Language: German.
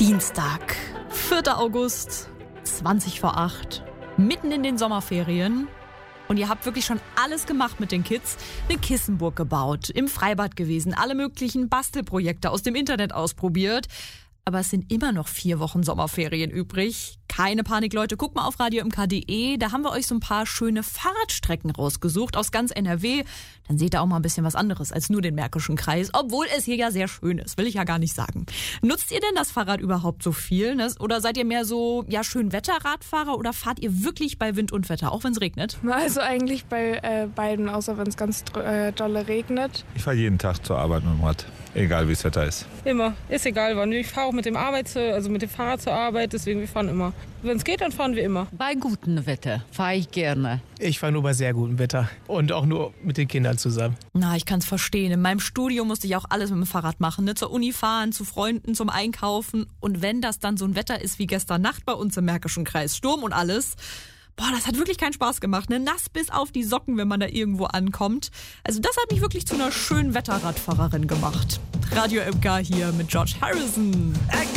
Dienstag, 4. August, 20 vor 8, mitten in den Sommerferien. Und ihr habt wirklich schon alles gemacht mit den Kids. Eine Kissenburg gebaut, im Freibad gewesen, alle möglichen Bastelprojekte aus dem Internet ausprobiert. Aber es sind immer noch 4 Wochen Sommerferien übrig. Keine Panik, Leute. Guckt mal auf radio-mk.de. Da haben wir euch so ein paar schöne Fahrradstrecken rausgesucht aus ganz NRW. Dann seht ihr auch mal ein bisschen was anderes als nur den Märkischen Kreis. Obwohl es hier ja sehr schön ist, will ich ja gar nicht sagen. Nutzt ihr denn das Fahrrad überhaupt so viel? Oder seid ihr mehr so Schönwetter-Radfahrer oder fahrt ihr wirklich bei Wind und Wetter, auch wenn es regnet? Also eigentlich bei beiden, außer wenn es ganz dolle regnet. Ich fahre jeden Tag zur Arbeit mit dem Rad, egal wie das Wetter ist. Immer, ist egal wann. Ich fahre auch mit dem Fahrrad zur Arbeit, deswegen wir fahren immer. Wenn es geht, dann fahren wir immer. Bei gutem Wetter fahre ich gerne. Ich fahre nur bei sehr gutem Wetter und auch nur mit den Kindern zusammen. Na, ich kann es verstehen. In meinem Studium musste ich auch alles mit dem Fahrrad machen. Zur Uni fahren, zu Freunden, zum Einkaufen. Und wenn das dann so ein Wetter ist wie gestern Nacht bei uns im Märkischen Kreis, Sturm und alles, das hat wirklich keinen Spaß gemacht. Nass bis auf die Socken, wenn man da irgendwo ankommt. Also das hat mich wirklich zu einer schönen Wetterradfahrerin gemacht. Radio MK hier mit George Harrison.